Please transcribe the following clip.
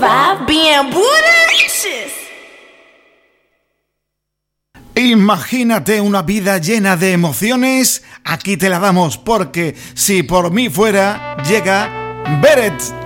vibe bien bootylicious. Imagínate una vida llena de emociones. Aquí te la damos porque si por mí fuera, llega Beret.